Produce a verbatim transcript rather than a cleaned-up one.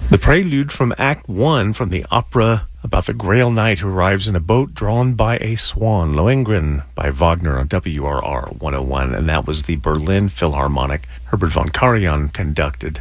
The prelude from Act One from the opera about the Grail Knight who arrives in a boat drawn by a swan, Lohengrin by Wagner on W R R one oh one, and that was the Berlin Philharmonic. Herbert von Karajan conducted.